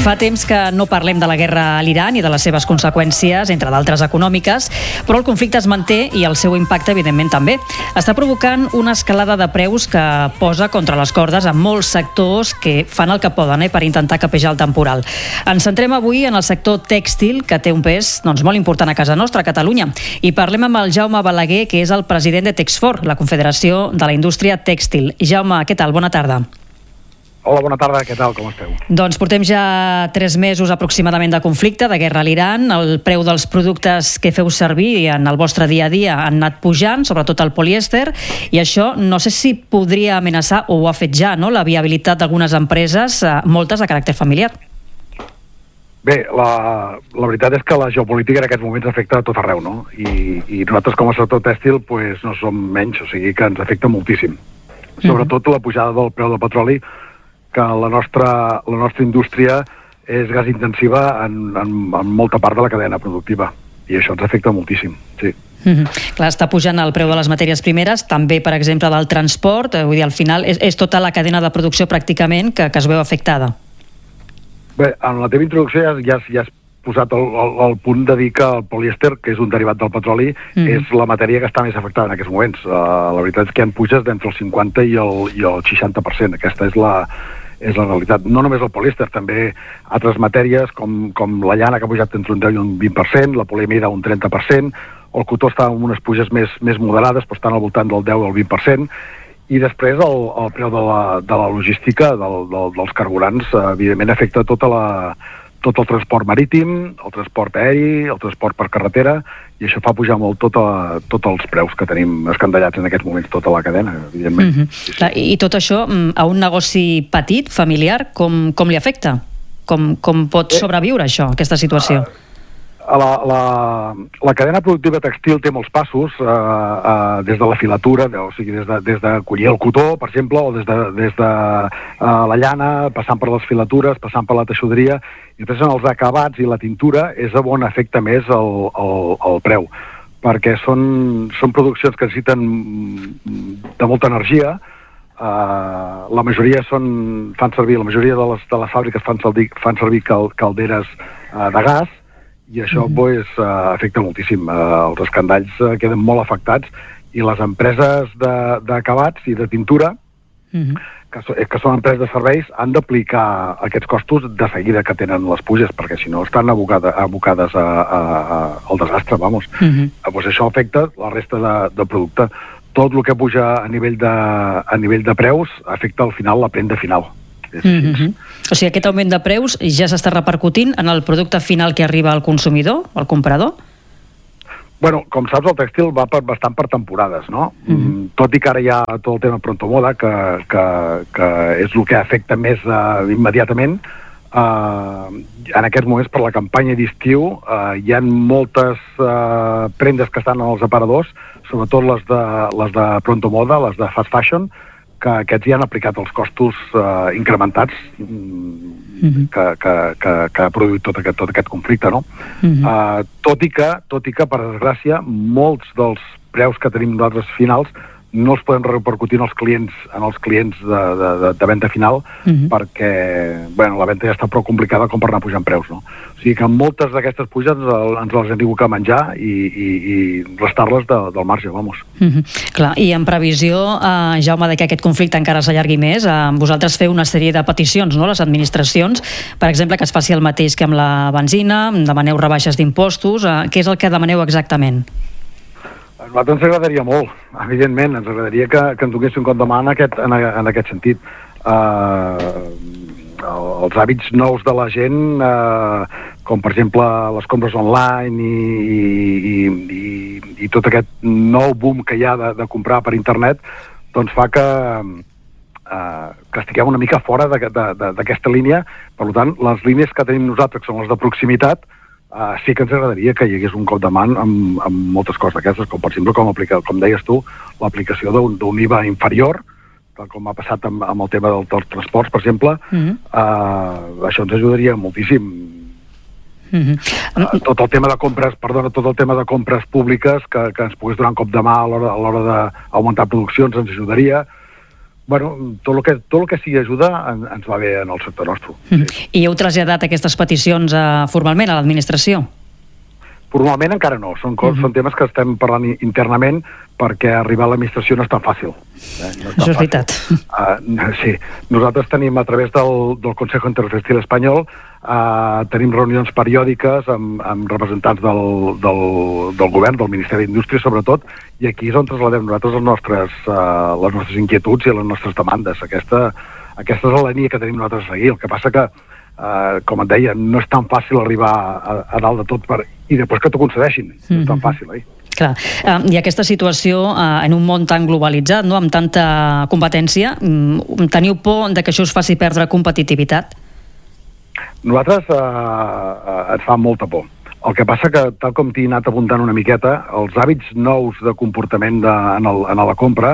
Fa temps que no parlem de la guerra a l'Iran i de les seves conseqüències, entre d'altres econòmiques, però el conflicte es manté i el seu impacte, evidentment, també. Està provocant una escalada de preus que posa contra les cordes a molts sectors que fan el que poden per intentar capejar el temporal. Ens centrem avui en el sector tèxtil, que té un pes molt important a casa nostra, a Catalunya. I parlem amb el Jaume Balaguer, que és el president de Texfor, la Confederació de la Indústria Tèxtil. Jaume, què tal? Bona tarda. Hola, bona tarda, què tal, com esteu? Doncs portem ja 3 mesos aproximadament de conflicte, de guerra a l'Iran. El preu dels productes que feu servir en el vostre dia a dia han anat pujant, sobretot el polièster, i això no sé si podria amenaçar, o ho ha fet ja, la viabilitat d'algunes empreses, moltes de caràcter familiar. Bé, la veritat és que la geopolítica en aquests moments afecta a tot arreu, no? I nosaltres com a sector tèxtil no som menys, o sigui que ens afecta moltíssim. Sobretot la pujada del preu del petroli, que la nostra indústria és gas intensiva en molta part de la cadena productiva, i això ens afecta moltíssim, sí. Clar, està pujant el preu de les matèries primeres, també, per exemple, del transport, vull dir, al final és tota la cadena de producció pràcticament que es veu afectada. Bé, en la teva introducció ja has posat el punt de dir que el polièster, que és un derivat del petroli, és la matèria que està més afectada en aquests moments. La veritat és que hi ha puges d'entre el 50 i el 60%. Aquesta és la realitat. No només el polièster, també altres matèries com la llana, que ha pujat entre un 10 i un 20%, la poliamida un 30%, el cotó està amb unes puges més moderades, però estan al voltant del 10 o el 20%, i després el preu de la logística, dels carburants, evidentment afecta tot el transport marítim, el transport aeri, el transport per carretera, i això fa pujar molt tots els preus que tenim escandallats en aquests moments, tota la cadena, evidentment. Sí. Clar, i tot això, a un negoci petit, familiar, com li afecta? Com pot sobreviure això, aquesta situació? La cadena productiva textil té molts passos, des de la filatura, o sigui, des de collir el cotó, per exemple, o des de la llana, passant per les filatures, passant per la teixuderia, i després en els acabats i la tintura és on afecta més el preu, perquè són produccions que necessiten de molta energia. La majoria la majoria de les fàbriques fan servir calderes de gas, i això afecta moltíssim. Els escandalls queden molt afectats, i les empreses d'acabats i de tintura, que són empreses de serveis, han d'aplicar aquests costos de seguida que tenen les puges, perquè si no estan abocades al desastre, vamos. Doncs això afecta la resta de producte. Tot el que puja a nivell de preus afecta al final la prenda final. O sigui, aquest augment de preus ja s'està repercutint en el producte final que arriba al consumidor, al comprador? Bueno, com saps, el tèxtil va bastant per temporades, no? Tot i que ara hi ha tot el tema pronto moda, que és el que afecta més immediatament, en aquests moments, per la campanya d'estiu, hi ha moltes prendes que estan als aparadors, sobretot les de pronto moda, les de fast fashion, que aquests ja han aplicat els costos incrementats que ha produït tot aquest conflicte, no? Tot i que, per desgràcia, molts dels preus que tenim nosaltres finals no els podem repercutir en els clients de venda final, perquè la venda ja està prou complicada com per anar pujant preus, no? O sigui que moltes d'aquestes puges ens les hem tingut que menjar i restar-les del marge, vamos. Clar, i en previsió, Jaume, que aquest conflicte encara s'allargui més, vosaltres feu una sèrie de peticions, no?, les administracions, per exemple, que es faci el mateix que amb la benzina, demaneu rebaixes d'impostos, què és el que demaneu exactament? A nosaltres ens agradaria molt, evidentment, ens agradaria que ens donessin un cop de mà en aquest sentit. Els hàbits nous de la gent, com per exemple les compres online i tot aquest nou boom que hi ha de comprar per internet, doncs fa que estiguem una mica fora d'aquesta línia. Per tant, les línies que tenim nosaltres, que són les de proximitat, sí que ens agradaria que hi hagués un cop de mà amb moltes coses d'aquestes, com per exemple, com deies tu, l'aplicació d'un IVA inferior, tal com ha passat amb el tema dels transports, per exemple. Això ens ajudaria moltíssim. Tot el tema de compres públiques que ens pogués donar un cop de mà a l'hora d'augmentar produccions ens ajudaria. bueno, tot el que sigui ajuda ens va bé en el sector nostre. Sí. I heu traslladat aquestes peticions formalment a l'administració? Formalment encara no, són temes que estem parlant internament perquè arribar a l'administració no és tan fàcil. Això és veritat. Sí, nosaltres tenim a través del Consejo Intertextil Espanyol tenim reunions periòdiques amb representants del govern, del Ministeri d'Indústria sobretot, i aquí és on trasladem nosaltres les nostres inquietuds i les nostres demandes. Aquesta és la línia que tenim nosaltres a seguir. El que passa que com et deia, no és tan fàcil arribar a dalt de tot i després que t'ho concedeixin. No és tan fàcil, Clar. I aquesta situació, en un món tan globalitzat, no, amb tanta competència, teniu por de que això us faci perdre competitivitat? Nosaltres ens fa molta por. El que passa que, tal com t'he anat apuntant una miqueta, els hàbits nous de comportament en la compra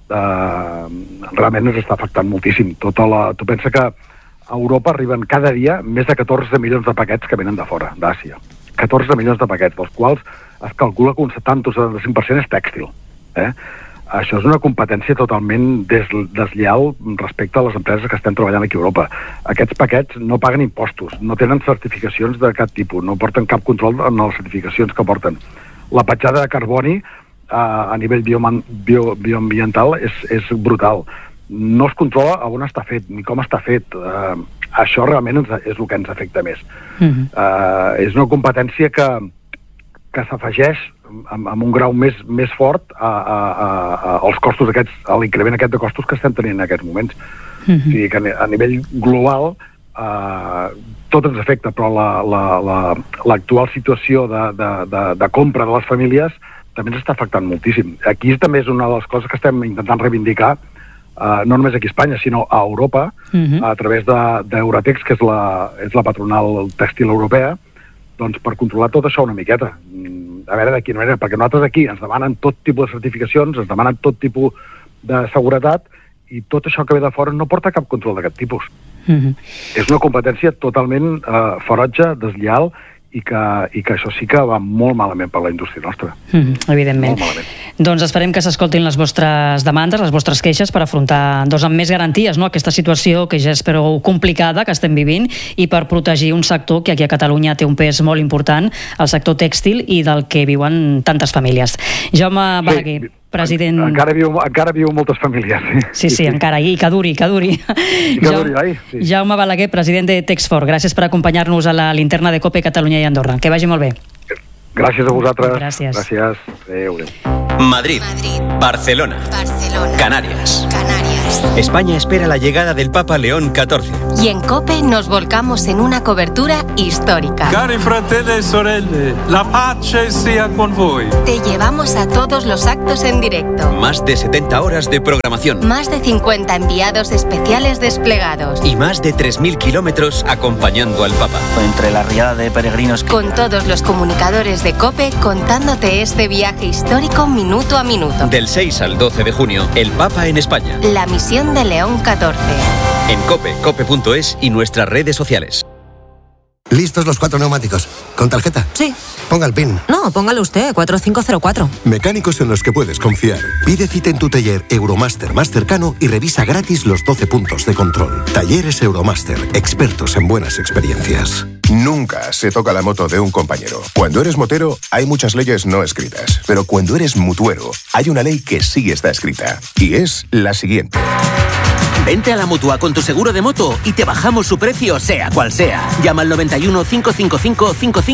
realment ens està afectant moltíssim. Tu pensa que a Europa arriben cada dia més de 14 milions de paquets que venen de fora, d'Àsia. 14 milions de paquets, dels quals es calcula que un 70 o 75% és tèxtil. Això és una competència totalment deslleial respecte a les empreses que estem treballant aquí a Europa. Aquests paquets no paguen impostos, no tenen certificacions de cap tipus, no porten cap control en les certificacions que porten. La petjada de carboni a nivell bioambiental és brutal. No es controla on està fet, ni com està fet. Això realment és el que ens afecta més. És una competència que s'afegeix amb un grau més fort als costos aquests, a l'increment aquest de costos que estem tenint en aquests moments. O sigui que a nivell global tot ens afecta, però l'actual situació de compra de les famílies també ens està afectant moltíssim. Aquí també és una de les coses que estem intentant reivindicar, no només aquí a Espanya, sinó a Europa, a través d'Euratex, que és la patronal tèxtil europea, doncs per controlar tot això una miqueta. A veure de quina manera, perquè nosaltres aquí ens demanen tot tipus de certificacions, ens demanen tot tipus de seguretat, i tot això que ve de fora no porta cap control d'aquest tipus. És una competència totalment ferotge, deslleial, i que això sí que va molt malament per la indústria nostra. Evidentment. Molt malament. Doncs esperem que s'escoltin les vostres demandes, les vostres queixes, per afrontar amb més garanties aquesta situació que ja és prou complicada que estem vivint, i per protegir un sector que aquí a Catalunya té un pes molt important, el sector tèxtil, i del que viuen tantes famílies. Jaume Balaguer, president... Encara viu moltes famílies. Sí, encara, i que duri. Jaume Balaguer, president de Texfor, gràcies per acompanyar-nos a la linterna de COPE Catalunya i Andorra. Que vagi molt bé. Gràcies a vosaltres. Gràcies. Adéu. Madrid, Barcelona, Canarias. España espera la llegada del Papa León XIV. Y en COPE nos volcamos en una cobertura histórica. Cari fratelli e sorelle, la pace sia con voi. Te llevamos a todos los actos en directo. Más de 70 horas de programación. Más de 50 enviados especiales desplegados. Y más de 3.000 kilómetros acompañando al Papa. Entre la riada de peregrinos. Con todos los comunicadores de COPE contándote este viaje histórico minuto a minuto. Del 6 al 12 de junio, el Papa en España. La misión de León XIV. En COPE, cope.es y nuestras redes sociales. ¿Listos los 4 neumáticos? ¿Con tarjeta? Sí. Ponga el PIN. No, póngalo usted, 4504. Mecánicos en los que puedes confiar. Pide cita en tu taller Euromaster más cercano y revisa gratis los 12 puntos de control. Talleres Euromaster, expertos en buenas experiencias. Nunca se toca la moto de un compañero. Cuando eres motero, hay muchas leyes no escritas. Pero cuando eres mutuero, hay una ley que sí está escrita. Y es la siguiente. Vente a la Mutua con tu seguro de moto y te bajamos su precio, sea cual sea. Llama al 91 555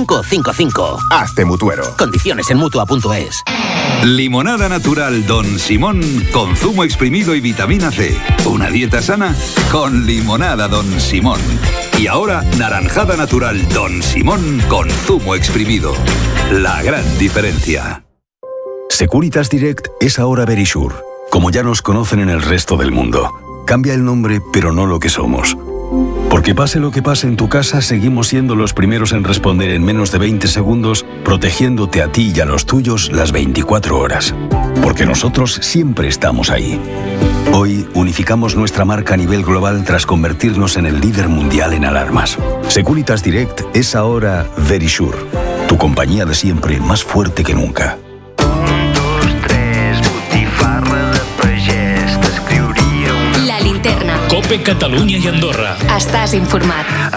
5555. Hazte mutuero. Condiciones en Mutua.es. Limonada natural Don Simón con zumo exprimido y vitamina C. Una dieta sana con limonada Don Simón. Y ahora naranjada natural Don Simón con zumo exprimido. La gran diferencia. Securitas Direct es ahora Verisure, como ya nos conocen en el resto del mundo. Cambia el nombre, pero no lo que somos. Porque pase lo que pase en tu casa, seguimos siendo los primeros en responder en menos de 20 segundos, protegiéndote a ti y a los tuyos las 24 horas. Porque nosotros siempre estamos ahí. Hoy unificamos nuestra marca a nivel global tras convertirnos en el líder mundial en alarmas. Securitas Direct es ahora Verisure, tu compañía de siempre más fuerte que nunca. COPE Catalunya i Andorra. Estàs informat.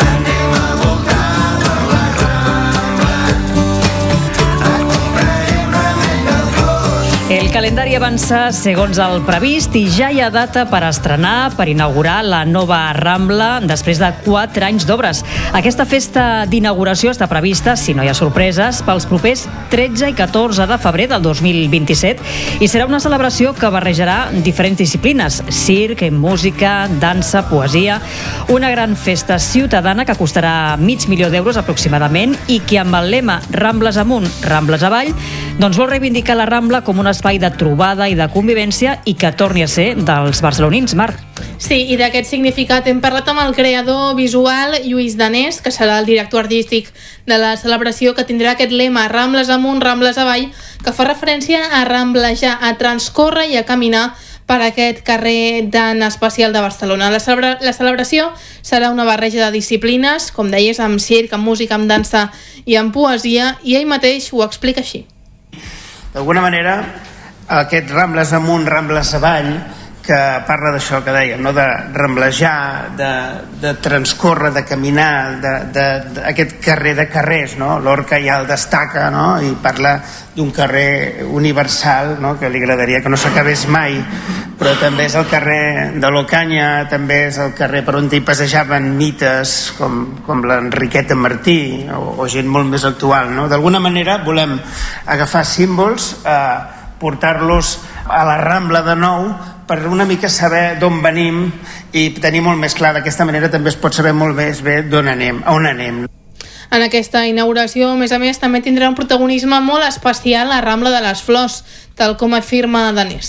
El calendari avança segons el previst i ja hi ha data per estrenar, per inaugurar la nova Rambla després de 4 anys d'obres. Aquesta festa d'inauguració està prevista, si no hi ha sorpreses, pels propers 13 i 14 de febrer del 2027 i serà una celebració que barrejarà diferents disciplines: circ, música, dansa, poesia. Una gran festa ciutadana que costarà $500.000 aproximadament i que amb el lema Rambles amunt, Rambles avall, doncs vol reivindicar la Rambla com un espai de trobada i de convivència i que torni a ser dels barcelonins, Marc. Sí, i d'aquest significat hem parlat amb el creador visual Lluís Danés, que serà el director artístic de la celebració, que tindrà aquest lema Rambles amunt, Rambles avall, que fa referència a ramblejar, a transcórrer i a caminar per aquest carrer tan especial de Barcelona. La celebració serà una barreja de disciplines, com deies, amb circ, amb música, amb dansa i amb poesia, i ell mateix ho explica així. D'alguna manera, aquest Rambles amunt, Rambles avall, que parla d'això que dèiem, no? De ramblejar, de transcórrer, de caminar, d'aquest carrer de carrers, no? Lorca ja el destaca, no? I parla d'un carrer universal, no? Que li agradaria que no s'acabés mai, però també és el carrer de l'Ocanya, també és el carrer per on hi passejaven mites com l'Enriqueta Martí o gent molt més actual, no? D'alguna manera volem agafar símbols, portar-los a la Rambla de nou per una mica saber d'on venim i tenir molt més clar. D'aquesta manera també es pot saber molt més bé d'on anem, a on anem. En aquesta inauguració, a més, també tindrà un protagonisme molt especial la Rambla de les Flors, tal com afirma Danés.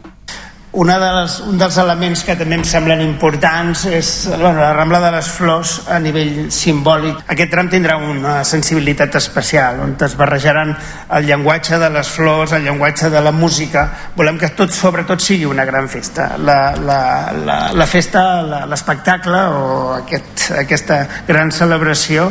Un dels elements que també em semblen importants és la Rambla de les Flors a nivell simbòlic. Aquest tram tindrà una sensibilitat especial, on es barrejaran el llenguatge de les flors, el llenguatge de la música. Volem que sobretot sigui una gran festa. La festa, l'espectacle o aquesta gran celebració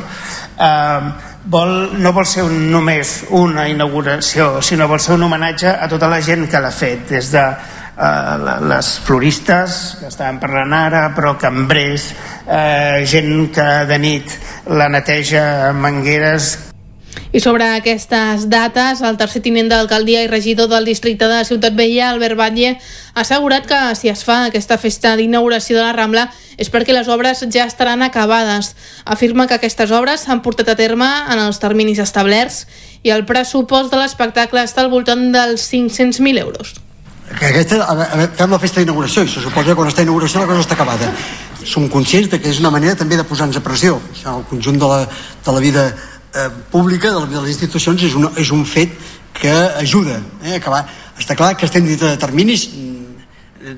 no vol ser només una inauguració, sinó vol ser un homenatge a tota la gent que l'ha fet, des de les floristes que estàvem parlant ara, però cambrers, gent que de nit la neteja amb mangueres. I sobre aquestes dates, el tercer tinent d'alcaldia i regidor del districte de Ciutat Vella, Albert Batlle, ha assegurat que si es fa aquesta festa d'inauguració de la Rambla és perquè les obres ja estaran acabades. Afirma que aquestes obres s'han portat a terme en els terminis establerts i el pressupost de l'espectacle està al voltant dels €500.000. Que fem la festa d'inauguració i se suposa que quan està inauguració la cosa està acabada. Som conscients que és una manera també de posar-nos a pressió. El conjunt de la vida pública, de les institucions, és un fet que ajuda a acabar. Està clar que estem dintre de terminis,